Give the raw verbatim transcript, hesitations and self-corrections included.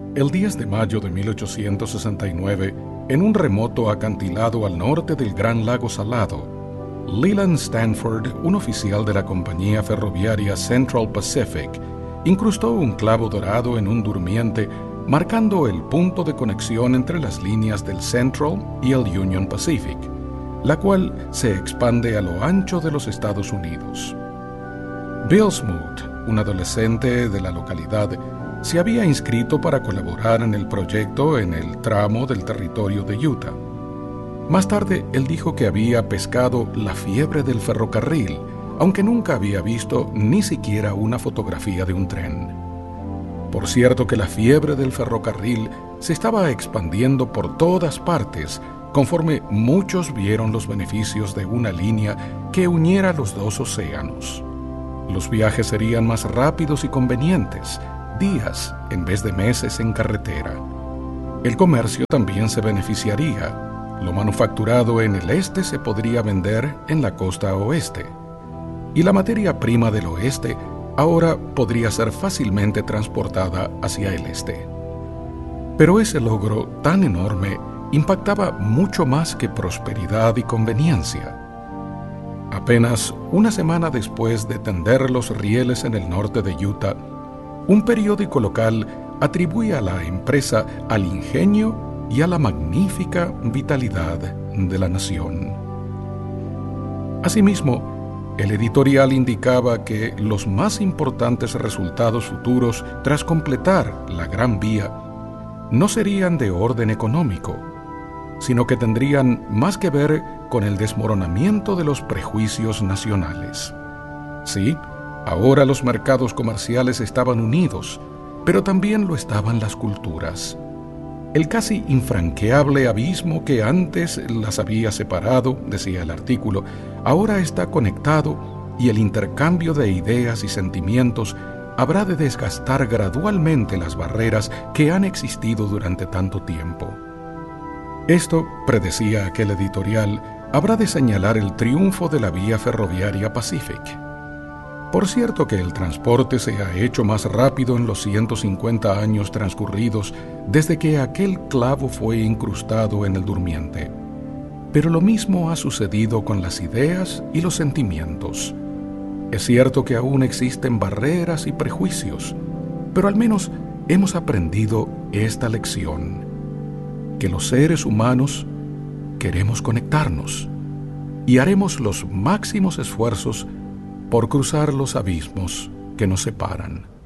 El diez de mayo de mil ochocientos sesenta y nueve, en un remoto acantilado al norte del Gran Lago Salado, Leland Stanford, un oficial de la compañía ferroviaria Central Pacific, incrustó un clavo dorado en un durmiente, marcando el punto de conexión entre las líneas del Central y el Union Pacific, la cual se expande a lo ancho de los Estados Unidos. Bill Smoot, un adolescente de la localidad, se había inscrito para colaborar en el proyecto en el tramo del territorio de Utah. Más tarde, él dijo que había pescado la fiebre del ferrocarril, aunque nunca había visto ni siquiera una fotografía de un tren. Por cierto que la fiebre del ferrocarril se estaba expandiendo por todas partes, conforme muchos vieron los beneficios de una línea que uniera los dos océanos. Los viajes serían más rápidos y convenientes, días en vez de meses en carretera. El comercio también se beneficiaría. Lo manufacturado en el este se podría vender en la costa oeste, y la materia prima del oeste ahora podría ser fácilmente transportada hacia el este. Pero ese logro tan enorme impactaba mucho más que prosperidad y conveniencia. Apenas una semana después de tender los rieles en el norte de Utah, un periódico local atribuía a la empresa al ingenio y a la magnífica vitalidad de la nación. Asimismo, el editorial indicaba que los más importantes resultados futuros tras completar la Gran Vía no serían de orden económico, sino que tendrían más que ver con el desmoronamiento de los prejuicios nacionales. Sí, ahora los mercados comerciales estaban unidos, pero también lo estaban las culturas. El casi infranqueable abismo que antes las había separado, decía el artículo, ahora está conectado y el intercambio de ideas y sentimientos habrá de desgastar gradualmente las barreras que han existido durante tanto tiempo. Esto, predecía aquel editorial, habrá de señalar el triunfo de la vía ferroviaria Pacific. Por cierto que el transporte se ha hecho más rápido en los ciento cincuenta años transcurridos desde que aquel clavo fue incrustado en el durmiente. Pero lo mismo ha sucedido con las ideas y los sentimientos. Es cierto que aún existen barreras y prejuicios, pero al menos hemos aprendido esta lección, que los seres humanos queremos conectarnos y haremos los máximos esfuerzos por cruzar los abismos que nos separan.